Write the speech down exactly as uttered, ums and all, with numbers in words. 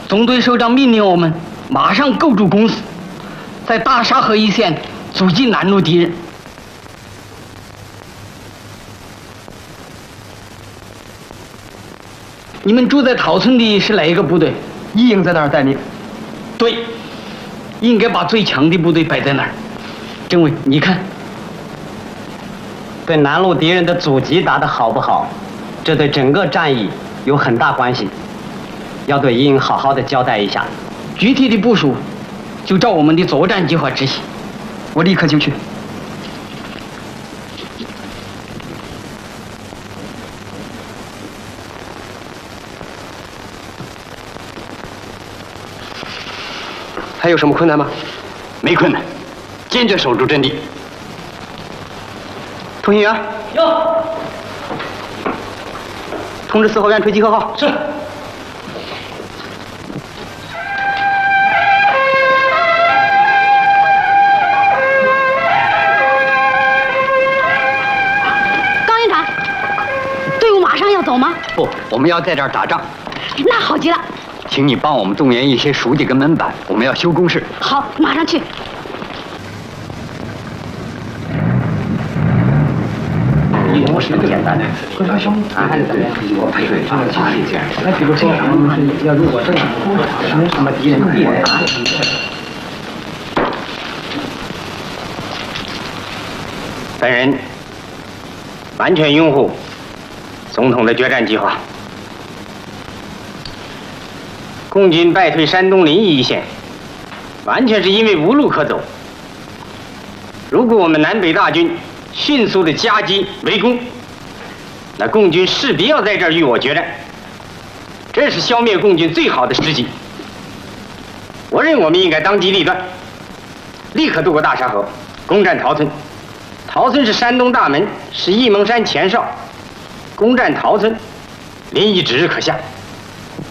总队首长命令我们马上构筑工事，在大沙河一线阻击南路敌人。你们住在桃村的是哪一个部队？ 一营在那儿待命。 对，应该把最强的部队摆在那儿。政委，你看， 对南路敌人的阻击打得好不好，这对整个战役有很大关系，要对一营好好的交代一下。 具体的部署就照我们的作战计划执行。 我立刻就去。还有什么困难吗？ 没困难，坚决守住阵地。 通信员， 有。 通知四号院吹集合号。 是。 高营长，队伍马上要走吗？ 不，我们要在这儿打仗。 那好极了。 请你帮我们动员一些书记跟门板，我们要修工事。 好，马上去。 不是很简单的，俺还是怎么样？我配合发发一件。那这个方法是要如果正常没什么敌人敌人啊。 本人完全拥护总统的决战计划。共军败退山东临沂一线，完全是因为无路可走。如果我们南北大军迅速的夹击围攻，那共军势必要在这儿与我决战，这是消灭共军最好的时机。我认为我们应该当机立断，立刻渡过大沙河，攻占桃村。桃村是山东大门，是沂蒙山前哨，攻占桃村，临沂指日可下。